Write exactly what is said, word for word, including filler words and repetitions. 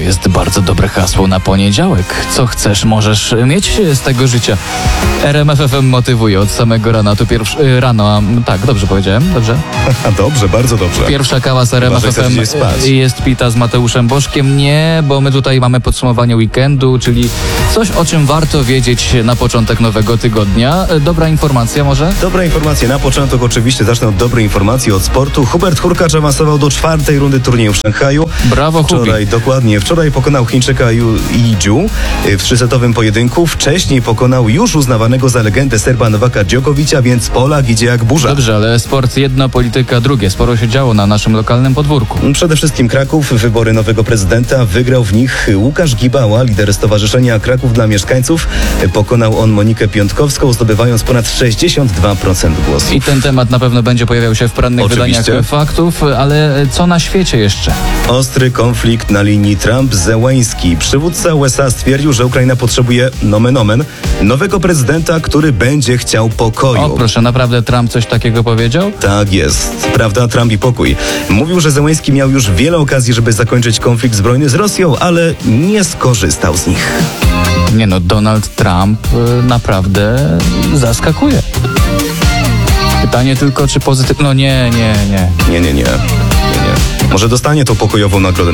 jest bardzo dobre hasło na poniedziałek. Co chcesz, możesz mieć z tego życia. R M F F M motywuje od samego rana. Tu pierwszy rano, a, tak, dobrze powiedziałem, dobrze? Dobrze, bardzo dobrze. Pierwsza kawa z R M F F M jest pita z Mateuszem Bożkiem. Nie, bo my tutaj mamy podsumowanie weekendu, czyli coś, o czym warto wiedzieć na początek nowego tygodnia. Dobra informacja może? Dobra informacja. Na początek oczywiście zacznę od dobrej informacji od sportu. Hubert Hurkacz awansował do czwartej rundy turnieju w Szanghaju. Brawo, Wczoraj, Hubi. dokładnie. Wczoraj pokonał Chińczyka Yu Yijiu w trzysetowym pojedynku. Wcześniej pokonał już uznawanego za legendę Serba Nowaka Djokovicia, więc Polak idzie jak burza. Dobrze, ale sport jedno, polityka drugie. Sporo się działo na naszym lokalnym podwórku. Przede wszystkim Kraków. Wybory nowego prezydenta. Wygrał w nich Łukasz Gibała, lider Stowarzyszenia Kraków dla Mieszkańców. Pokonał on Monikę Piątkowską, zdobywając ponad sześćdziesiąt dwa procent głosów. I ten temat na pewno będzie pojawiał się w porannych Oczywiście. wydaniach faktów, ale co na świecie jeszcze? Ostry konflikt na linii Trump-Zełeński. Przywódca U S A stwierdził, że Ukraina potrzebuje nomen omen nowego prezydenta, który będzie chciał pokoju. O proszę, naprawdę Trump coś takiego powiedział? Tak jest. Prawda, Trump i pokój. Mówił, że Zełeński miał już wiele okazji, żeby zakończyć konflikt zbrojny z Rosją, ale nie skorzystał z nich. Nie no, Donald Trump y, naprawdę zaskakuje. Pytanie tylko, czy pozytywnie... No nie, nie, nie. Nie, nie, nie. nie, nie. Może dostanie tą pokojową nagrodę